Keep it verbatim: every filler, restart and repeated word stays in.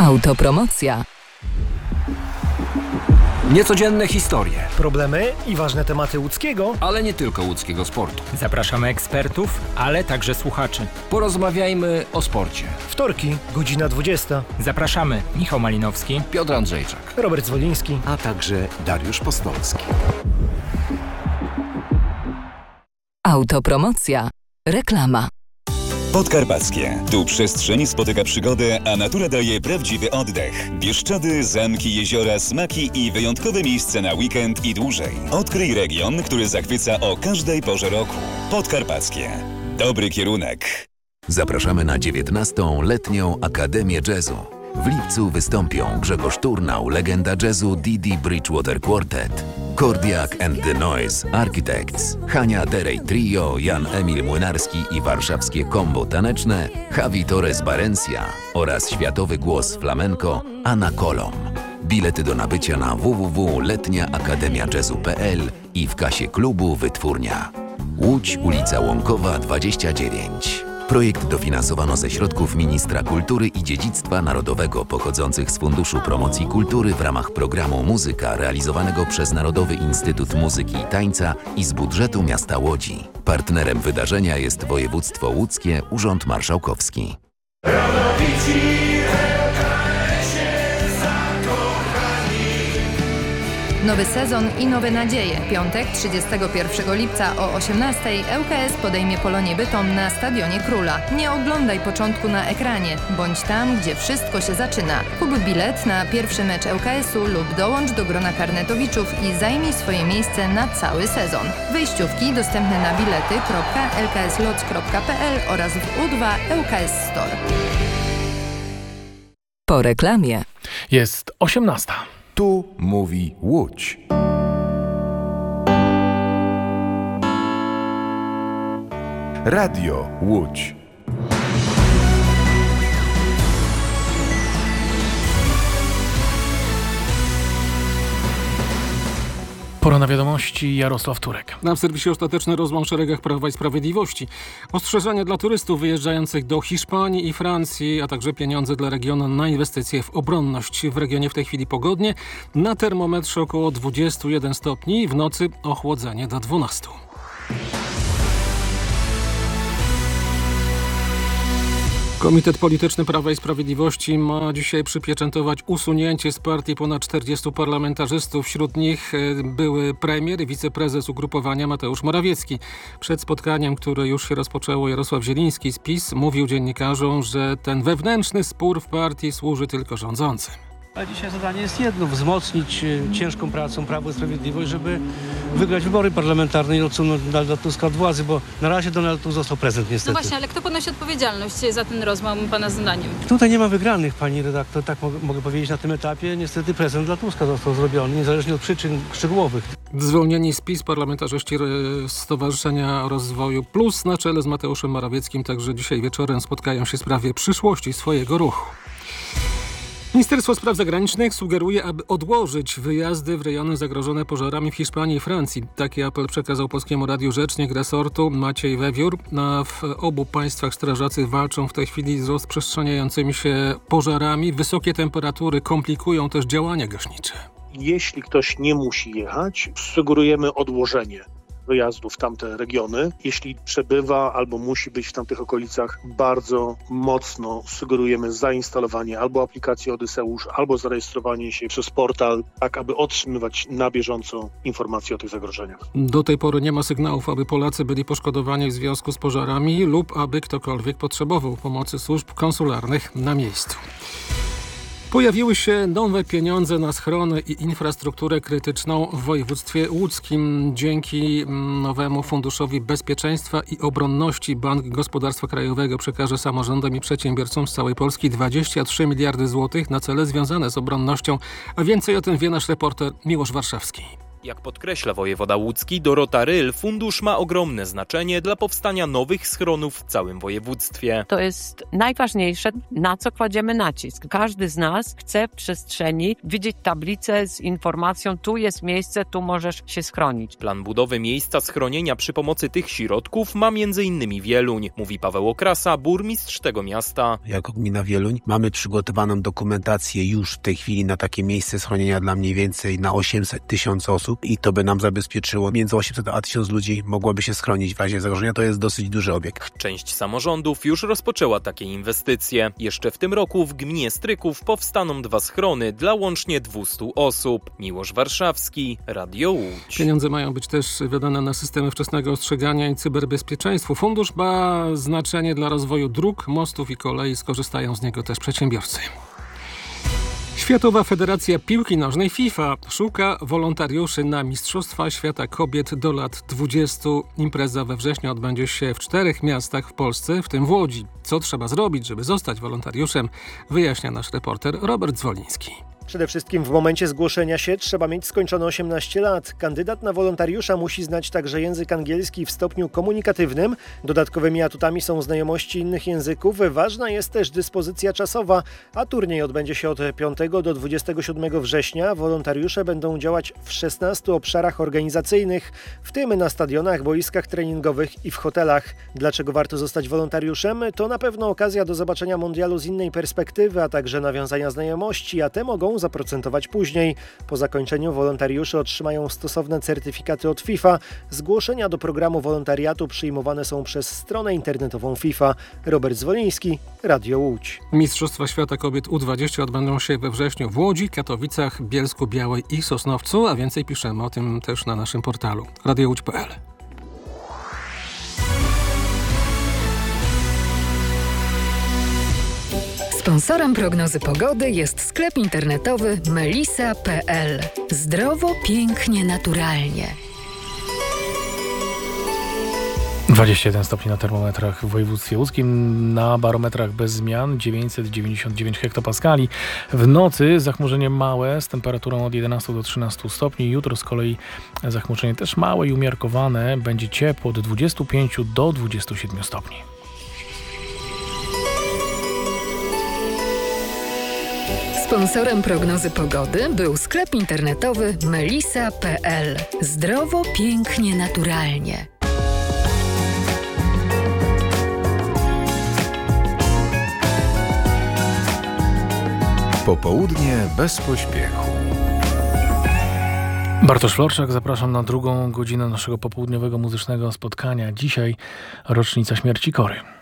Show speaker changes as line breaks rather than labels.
Autopromocja.
Niecodzienne historie,
problemy i ważne tematy łódzkiego,
ale nie tylko łódzkiego sportu.
Zapraszamy ekspertów, ale także słuchaczy.
Porozmawiajmy o sporcie.
Wtorki, godzina dwudziesta.
Zapraszamy Michał Malinowski,
Piotr Andrzejczak,
Robert Zwoliński,
a także Dariusz Postolski.
Autopromocja. Reklama.
Podkarpackie. Tu przestrzeń spotyka przygodę, a natura daje prawdziwy oddech. Bieszczady, zamki, jeziora, smaki i wyjątkowe miejsca na weekend i dłużej. Odkryj region, który zachwyca o każdej porze roku. Podkarpackie. Dobry kierunek.
Zapraszamy na dziewiętnastą letnią Akademię Jazzu. W lipcu wystąpią Grzegorz Turnał, legenda jazzu Didi Bridgewater Quartet, Kordiak and the Noise Architects, Hania Derej Trio, Jan Emil Młynarski i warszawskie kombo taneczne Javi Torres Barencia oraz światowy głos flamenco Anna Kolom. Bilety do nabycia na w w w kropka letnia akademia jazzu kropka p l i w kasie klubu Wytwórnia. Łódź, ulica Łąkowa dwadzieścia dziewięć. Projekt dofinansowano ze środków Ministra Kultury i Dziedzictwa Narodowego pochodzących z Funduszu Promocji Kultury w ramach programu Muzyka realizowanego przez Narodowy Instytut Muzyki i Tańca i z budżetu miasta Łodzi. Partnerem wydarzenia jest województwo łódzkie, Urząd Marszałkowski.
Nowy sezon i nowe nadzieje. Piątek, trzydziestego pierwszego lipca o osiemnastej L K S podejmie Polonię Bytom na Stadionie Króla. Nie oglądaj początku na ekranie. Bądź tam, gdzie wszystko się zaczyna. Kup bilet na pierwszy mecz L K S u lub dołącz do grona karnetowiczów i zajmij swoje miejsce na cały sezon. Wejściówki dostępne na bilety kropka l k s lots kropka p l oraz w U dwa L K S Store.
Po reklamie.
Jest osiemnasta.
Tu mówi Łódź. Radio Łódź.
Pora na wiadomości, Jarosław Turek.
Na w serwisie ostateczny rozłam w szeregach Prawa i Sprawiedliwości. Ostrzeżenia dla turystów wyjeżdżających do Hiszpanii i Francji, a także pieniądze dla regionu na inwestycje w obronność. W regionie w tej chwili pogodnie. Na termometrze około dwadzieścia jeden stopni, w nocy ochłodzenie do dwunastu. Komitet Polityczny Prawa i Sprawiedliwości ma dzisiaj przypieczętować usunięcie z partii ponad czterdziestu parlamentarzystów. Wśród nich były premier i wiceprezes ugrupowania Mateusz Morawiecki. Przed spotkaniem, które już się rozpoczęło, Jarosław Zieliński z PiS mówił dziennikarzom, że ten wewnętrzny spór w partii służy tylko rządzącym.
A dzisiaj zadanie jest jedno, wzmocnić ciężką pracą Prawo i Sprawiedliwość, żeby wygrać wybory parlamentarne i odsunąć Donalda Tuska od władzy, bo na razie Donald Tusk został prezydent niestety.
No właśnie, ale kto ponosi odpowiedzialność za ten rozłam pana zdaniem?
Tutaj nie ma wygranych, pani redaktor, tak mogę, mogę powiedzieć na tym etapie. Niestety prezydent dla Tuska został zrobiony, niezależnie od przyczyn szczegółowych.
Zwolnieni z PiS parlamentarzyści Stowarzyszenia Rozwoju Plus na czele z Mateuszem Morawieckim także dzisiaj wieczorem spotkają się w sprawie przyszłości swojego ruchu. Ministerstwo Spraw Zagranicznych sugeruje, aby odłożyć wyjazdy w rejony zagrożone pożarami w Hiszpanii i Francji. Taki apel przekazał Polskiemu Radiu rzecznik resortu Maciej Wewiór. Na w obu państwach strażacy walczą w tej chwili z rozprzestrzeniającymi się pożarami. Wysokie temperatury komplikują też działania gaśnicze.
Jeśli ktoś nie musi jechać, sugerujemy odłożenie wyjazdu w tamte regiony. Jeśli przebywa albo musi być w tamtych okolicach, bardzo mocno sugerujemy zainstalowanie albo aplikacji Odyseusz, albo zarejestrowanie się przez portal, tak aby otrzymywać na bieżąco informacje o tych zagrożeniach.
Do tej pory nie ma sygnałów, aby Polacy byli poszkodowani w związku z pożarami lub aby ktokolwiek potrzebował pomocy służb konsularnych na miejscu. Pojawiły się nowe pieniądze na schrony i infrastrukturę krytyczną w województwie łódzkim. Dzięki nowemu Funduszowi Bezpieczeństwa i Obronności Bank Gospodarstwa Krajowego przekaże samorządom i przedsiębiorcom z całej Polski dwadzieścia trzy miliardy złotych na cele związane z obronnością. A więcej o tym wie nasz reporter Miłosz Warszawski.
Jak podkreśla wojewoda łódzki Dorota Ryl, fundusz ma ogromne znaczenie dla powstania nowych schronów w całym województwie.
To jest najważniejsze, na co kładziemy nacisk. Każdy z nas chce w przestrzeni widzieć tablicę z informacją, tu jest miejsce, tu możesz się schronić.
Plan budowy miejsca schronienia przy pomocy tych środków ma między innymi Wieluń, mówi Paweł Okrasa, burmistrz tego miasta.
Jako gmina Wieluń mamy przygotowaną dokumentację już w tej chwili na takie miejsce schronienia dla mniej więcej na osiemset tysięcy osób i to by nam zabezpieczyło między osiemset a tysiąc ludzi mogłoby się schronić w razie zagrożenia. To jest dosyć duży obiekt.
Część samorządów już rozpoczęła takie inwestycje. Jeszcze w tym roku w gminie Stryków powstaną dwa schrony dla łącznie dwieście osób. Miłosz Warszawski, Radio Łódź.
Pieniądze mają być też wydane na systemy wczesnego ostrzegania i cyberbezpieczeństwo. Fundusz ma znaczenie dla rozwoju dróg, mostów i kolei. Skorzystają z niego też przedsiębiorcy. Światowa Federacja Piłki Nożnej FIFA szuka wolontariuszy na Mistrzostwa Świata Kobiet do lat dwudziestu. Impreza we wrześniu odbędzie się w czterech miastach w Polsce, w tym w Łodzi. Co trzeba zrobić, żeby zostać wolontariuszem, wyjaśnia nasz reporter Robert Zwoliński.
Przede wszystkim w momencie zgłoszenia się trzeba mieć skończone osiemnaście lat. Kandydat na wolontariusza musi znać także język angielski w stopniu komunikatywnym. Dodatkowymi atutami są znajomości innych języków. Ważna jest też dyspozycja czasowa, a turniej odbędzie się od piątego do dwudziestego siódmego września. Wolontariusze będą działać w szesnastu obszarach organizacyjnych, w tym na stadionach, boiskach treningowych i w hotelach. Dlaczego warto zostać wolontariuszem? To na pewno okazja do zobaczenia mundialu z innej perspektywy, a także nawiązania znajomości, a te mogą zaprocentować później. Po zakończeniu wolontariusze otrzymają stosowne certyfikaty od FIFA. Zgłoszenia do programu wolontariatu przyjmowane są przez stronę internetową FIFA. Robert Zwoliński, Radio Łódź.
Mistrzostwa Świata Kobiet U dwadzieścia odbędą się we wrześniu w Łodzi, Katowicach, Bielsku-Białej i Sosnowcu, a więcej piszemy o tym też na naszym portalu radio łódź kropka p l.
Sponsorem prognozy pogody jest sklep internetowy melisa kropka p l. Zdrowo, pięknie, naturalnie.
dwadzieścia jeden stopni na termometrach w województwie łódzkim, na barometrach bez zmian dziewięćset dziewięćdziesiąt dziewięć hektopaskali. W nocy zachmurzenie małe z temperaturą od jedenastu do trzynastu stopni. Jutro z kolei zachmurzenie też małe i umiarkowane. Będzie ciepło od dwudziestu pięciu do dwudziestu siedmiu stopni.
Sponsorem prognozy pogody był sklep internetowy melisa kropka p l. Zdrowo, pięknie, naturalnie.
Popołudnie bez pośpiechu.
Bartosz Florczak, zapraszam na drugą godzinę naszego popołudniowego muzycznego spotkania. Dzisiaj rocznica śmierci Kory.